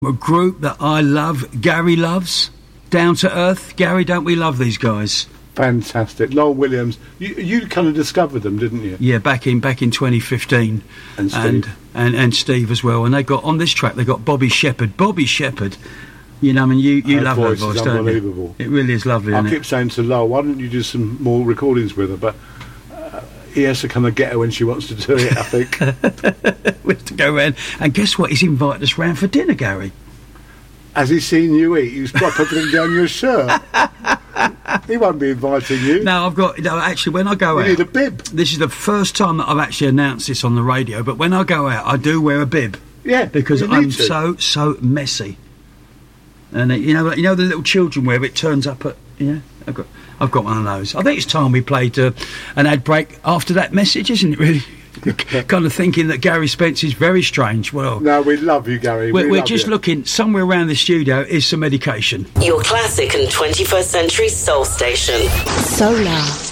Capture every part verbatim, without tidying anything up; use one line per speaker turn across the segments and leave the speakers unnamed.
A group that I love, Gary loves, Down to Earth. Gary, don't we love these guys?
Fantastic. Lowell Williams, you, you kind of discovered them, didn't you?
Yeah, back in back in twenty fifteen.
And Steve.
And, and, and Steve as well. And they got, on this track, they got Bobby Shepherd. Bobby Shepherd, you know, I mean, you, you
her
love
voice
her voice,
is
don't
unbelievable.
you? It really is lovely,
I
isn't
keep
it?
saying to Lowell, why don't you do some more recordings with her? But uh, he has to come and get her when she wants to do it, I think.
We have to go round. And guess what? He's invited us round for dinner, Gary.
Has he seen you eat? He's proper putting down your shirt. He won't be inviting you.
No, I've got... No, actually, when I go
You
out...
need a bib.
This is the first time that I've actually announced this on the radio, but when I go out, I do wear a bib.
Yeah,
Because
you need
I'm
to.
so, so messy. And, uh, you know, you know the little children wear, it turns up at... Yeah, I've got, I've got one of those. I think it's time we played uh, an ad break after that message, isn't it, really? Kind of thinking that Gary Spence is very strange. Well,
No, we love you, Gary.
we're,
we
we're
love
just
you.
looking somewhere around the studio is some medication.
Your classic and twenty-first century soul station.
Solar.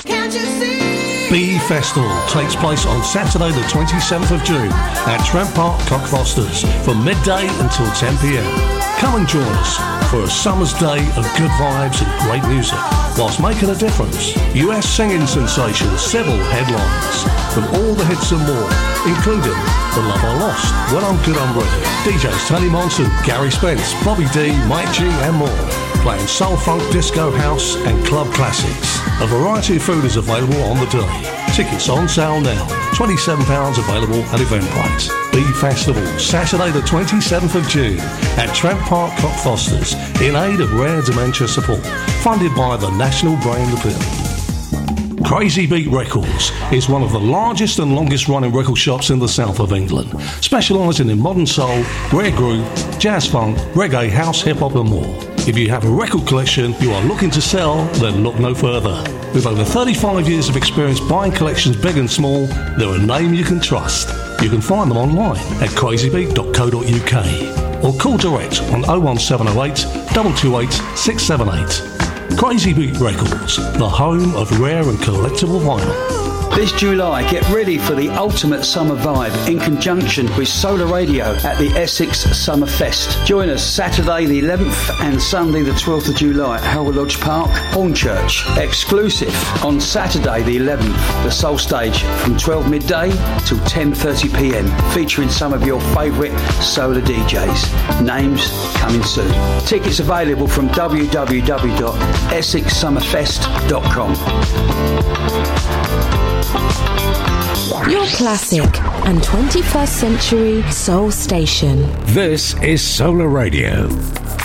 Bee Festival takes place on Saturday the twenty-seventh of June at Trent Park Cockfosters from midday until ten p m. Come and join us for a summer's day of good vibes and great music whilst making a difference. U S singing sensations, several headlines from all the hits and more, including The Love I Lost, When I'm Good I'm Ready, D Js Tony Monson, Gary Spence, Bobby D, Mike G and more, playing soul, funk, disco, house and club classics. A variety of food is available on the day. Tickets on sale now. twenty-seven pounds available at Eventbrite. Bee Festival, Saturday the twenty-seventh of June at Trent Park Cockfosters in aid of rare dementia support. Funded by the National Brain Appeal. Crazy Beat Records is one of the largest and longest running record shops in the south of England, specialising in modern soul, rare groove, jazz funk, reggae, house, hip hop and more. If you have a record collection you are looking to sell, then look no further. With over thirty-five years of experience buying collections big and small, they're a name you can trust. You can find them online at crazy beat dot co dot u k or call direct on oh one seven oh eight, two two eight, six seven eight. Crazy Beat Records, the home of rare and collectible vinyl.
This July, get ready for the ultimate summer vibe in conjunction with Solar Radio at the Essex Summer Fest. Join us Saturday the eleventh and Sunday the twelfth of July at Howell Lodge Park, Hornchurch. Exclusive on Saturday the eleventh, the Soul Stage from twelve midday till ten thirty p m, featuring some of your favourite Solar D Js. Names coming soon. Tickets available from w w w dot essex summer fest dot com.
Your classic and twenty-first century soul station.
This is Solar Radio.